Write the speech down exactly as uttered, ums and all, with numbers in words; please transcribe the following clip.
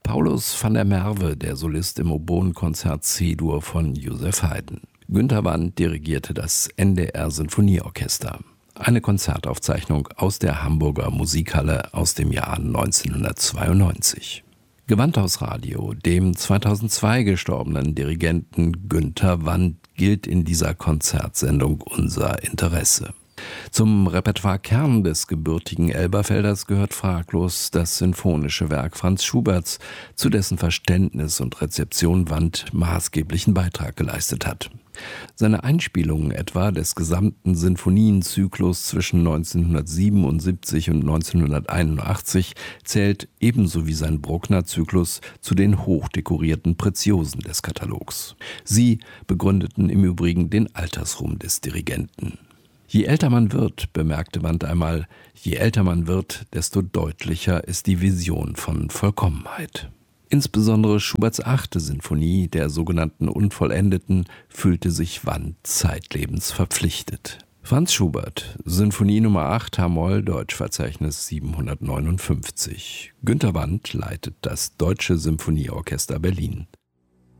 Paulus van der Merwe, der Solist im Oboenkonzert C-Dur von Joseph Haydn. Günter Wandt dirigierte das N D R-Sinfonieorchester. Eine Konzertaufzeichnung aus der Hamburger Musikhalle aus dem Jahr neunzehnhundertzweiundneunzig. Gewandhausradio, dem zweitausendzwei gestorbenen Dirigenten Günter Wandt, gilt in dieser Konzertsendung unser Interesse. Zum Repertoirekern des gebürtigen Elberfelders gehört fraglos das sinfonische Werk Franz Schuberts, zu dessen Verständnis und Rezeption Wandt maßgeblichen Beitrag geleistet hat. Seine Einspielungen etwa des gesamten Sinfonienzyklus zwischen neunzehnhundertsiebenundsiebzig und neunzehnhunderteinundachtzig zählt ebenso wie sein Bruckner-Zyklus zu den hochdekorierten Preziosen des Katalogs. Sie begründeten im Übrigen den Altersruhm des Dirigenten. Je älter man wird, bemerkte Wandt einmal, je älter man wird, desto deutlicher ist die Vision von Vollkommenheit. Insbesondere Schuberts achte Sinfonie, der sogenannten Unvollendeten, fühlte sich Wandt zeitlebens verpflichtet. Franz Schubert, Sinfonie Nummer acht, H-Moll, Deutschverzeichnis siebenhundertneunundfünfzig. Günter Wandt leitet das Deutsche Symphonieorchester Berlin.